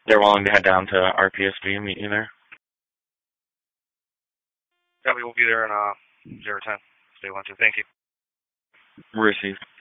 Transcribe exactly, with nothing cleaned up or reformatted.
They're willing to head down to R P S B and meet you there? Yeah, we will be there in uh, zero ten if they want to. Thank you. Received.